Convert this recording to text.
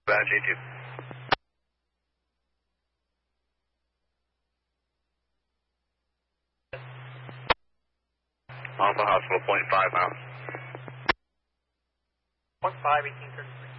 Badge 82. Alpha Hospital, 0.5 miles. 0.5, 1833.